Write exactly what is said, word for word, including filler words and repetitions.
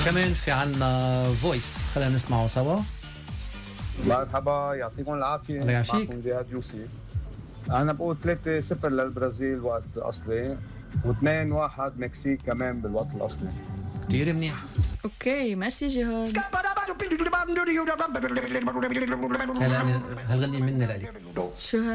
كمان في عنا فويس، خلينا نسمعه سوا. مرحبا، يعطيكم العافية. الله يعافيك. معكم زياد يوسف. أنا بقول ثلاثة صفر للبرازيل وقت الأصلي، واثنين واحد مكسيك كمان بالوقت الأصلي. كتير منيح. اوكي ميرسي جهاد. هلا هالغني مني لإلك. شو